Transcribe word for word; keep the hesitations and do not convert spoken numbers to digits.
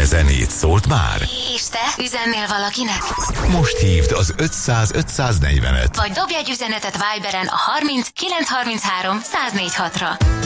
zenét szólt már? És te üzennél valakinek? Most hívd az ötszáz ötszáznegyvenet. Vagy dobj egy üzenetet Viberen a harminc kilencszázharminchárom száznégy hatra.